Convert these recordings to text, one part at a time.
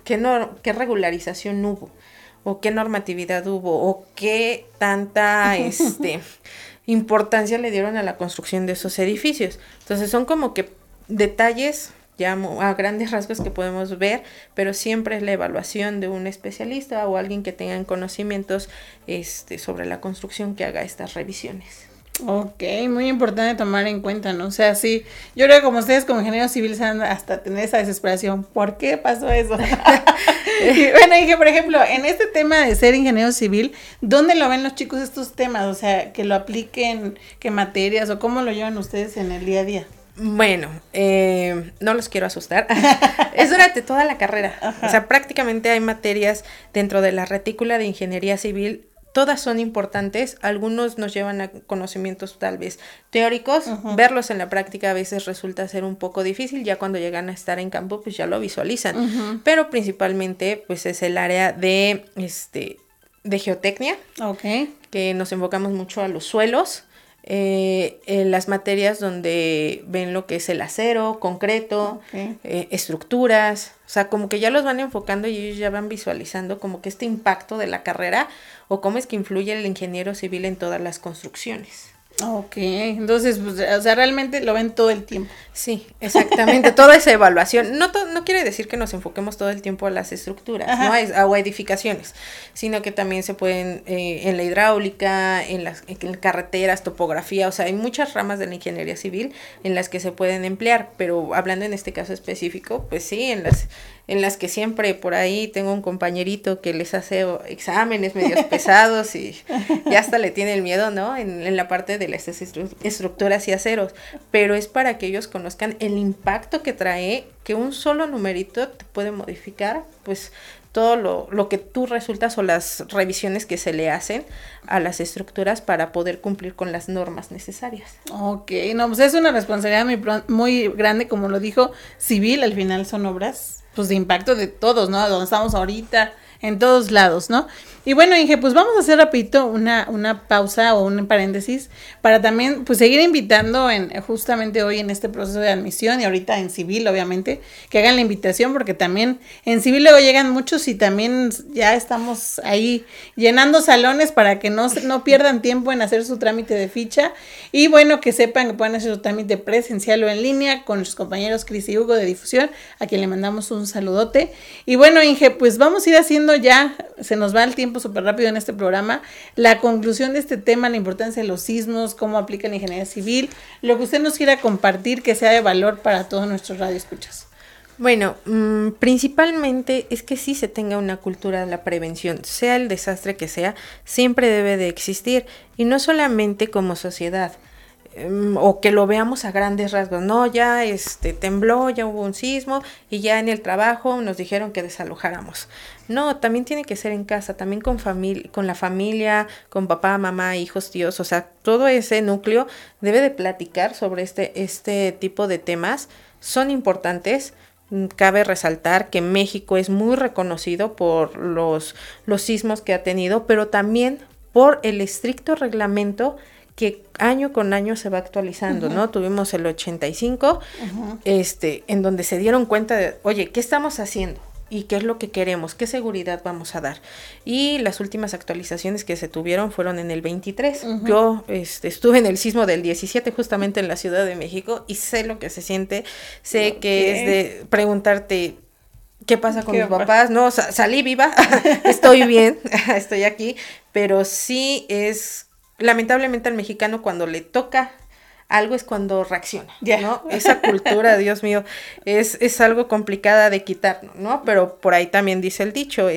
qué regularización hubo, o qué normatividad hubo, o qué tanta importancia le dieron a la construcción de esos edificios. Entonces son como que detalles ya a grandes rasgos que podemos ver, pero siempre es la evaluación de un especialista o alguien que tenga conocimientos sobre la construcción que haga estas revisiones. Ok, muy importante tomar en cuenta, ¿no? O sea, sí, yo creo que como ustedes como ingenieros civiles van hasta tener esa desesperación, ¿por qué pasó eso? Y bueno, dije, por ejemplo, en este tema de ser ingeniero civil, ¿dónde lo ven los chicos estos temas? O sea, que lo apliquen, qué materias o cómo lo llevan ustedes en el día a día. Bueno, no los quiero asustar, es durante toda la carrera. Ajá. O sea, prácticamente hay materias dentro de la retícula de ingeniería civil. Todas son importantes, algunos nos llevan a conocimientos tal vez teóricos, verlos en la práctica a veces resulta ser un poco difícil, ya cuando llegan a estar en campo pues ya lo visualizan, pero principalmente pues es el área de geotecnia, que nos enfocamos mucho a los suelos, en las materias donde ven lo que es el acero, concreto, estructuras, o sea, como que ya los van enfocando y ellos ya van visualizando como que este impacto de la carrera o cómo es que influye el ingeniero civil en todas las construcciones. Ok, entonces, pues, o sea, realmente lo ven todo el tiempo. Sí, exactamente, toda esa evaluación, no quiere decir que nos enfoquemos todo el tiempo a las estructuras, ¿no? O a edificaciones, sino que también se pueden, en la hidráulica, en carreteras, topografía, o sea, hay muchas ramas de la ingeniería civil en las que se pueden emplear, pero hablando en este caso específico, pues sí, en las que siempre por ahí tengo un compañerito que les hace exámenes medios pesados y hasta le tiene el miedo, ¿no? En la parte de las estructuras y aceros, pero es para que ellos conozcan el impacto que trae, que un solo numerito te puede modificar, pues, todo lo que tú resultas o las revisiones que se le hacen a las estructuras para poder cumplir con las normas necesarias. Ok, no, pues es una responsabilidad muy grande, como lo dijo, civil, al final son obras, pues, de impacto de todos, ¿no? Donde estamos ahorita, en todos lados, ¿no? Y bueno, Inge, pues vamos a hacer rapidito una pausa o un paréntesis para también, pues, seguir invitando justamente hoy en este proceso de admisión y ahorita en civil, obviamente, que hagan la invitación, porque también en civil luego llegan muchos y también ya estamos ahí llenando salones para que no pierdan tiempo en hacer su trámite de ficha y bueno, que sepan que pueden hacer su trámite presencial o en línea con sus compañeros Cris y Hugo de difusión, a quien le mandamos un saludote. Y bueno, Inge, pues vamos a ir haciendo ya, se nos va el tiempo súper rápido en este programa, la conclusión de este tema, la importancia de los sismos, cómo aplica la ingeniería civil, lo que usted nos quiera compartir que sea de valor para todos nuestros radioescuchas. Bueno, principalmente es que sí se tenga una cultura de la prevención, sea el desastre que sea, siempre debe de existir, y no solamente como sociedad, o que lo veamos a grandes rasgos, no, ya tembló, ya hubo un sismo y ya en el trabajo nos dijeron que desalojáramos. No, también tiene que ser en casa, también con la familia, con papá, mamá, hijos, tíos, o sea, todo ese núcleo debe de platicar sobre este tipo de temas, son importantes. Cabe resaltar que México es muy reconocido por los sismos que ha tenido, pero también por el estricto reglamento que año con año se va actualizando, ¿no? Tuvimos el 85, en donde se dieron cuenta de, oye, ¿qué estamos haciendo? ¿Y qué es lo que queremos? ¿Qué seguridad vamos a dar? Y las últimas actualizaciones que se tuvieron fueron en el 23. Yo estuve en el sismo del 17 justamente en la Ciudad de México y sé lo que se siente, sé que es de preguntarte, ¿qué pasa con mis papás? No, salí viva, estoy bien, estoy aquí, pero sí es... Lamentablemente al mexicano cuando le toca algo es cuando reacciona, ¿no? Esa cultura, Dios mío, es algo complicada de quitar, ¿no? Pero por ahí también dice el dicho,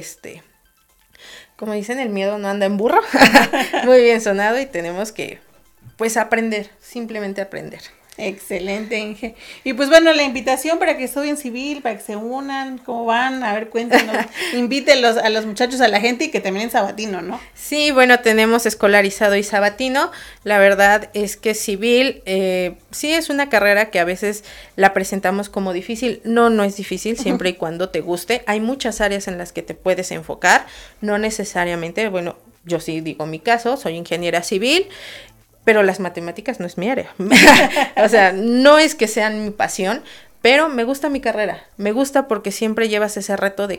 como dicen, el miedo no anda en burro. Muy bien sonado y tenemos que, pues, aprender, simplemente aprender. Excelente, Inge. Y pues bueno, la invitación para que estudien civil, para que se unan, ¿cómo van? A ver, cuéntenos, invítenlos a los muchachos, a la gente y que terminen sabatino, ¿no? Sí, bueno, tenemos escolarizado y sabatino. La verdad es que civil, sí es una carrera que a veces la presentamos como difícil. No es difícil siempre y cuando te guste. Hay muchas áreas en las que te puedes enfocar, no necesariamente, bueno, yo sí digo mi caso, soy ingeniera civil, pero las matemáticas no es mi área. O sea, no es que sean mi pasión, pero me gusta mi carrera. Me gusta porque siempre llevas ese reto de